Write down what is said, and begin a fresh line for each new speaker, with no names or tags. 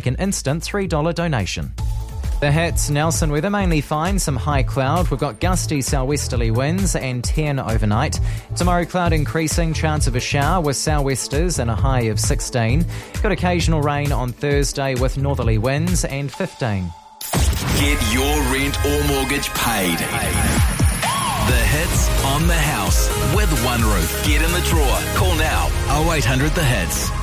an instant $3 donation. The hits, Nelson weather mainly fine, some high cloud. We've got gusty southwesterly winds and 10 overnight. Tomorrow cloud increasing, chance of a shower with southwesters and a high of 16. Got occasional rain on Thursday with northerly winds and 15.
Get your rent or mortgage paid. The Hits on the House with One Roof. Get in the draw. Call now 0800 The Hits.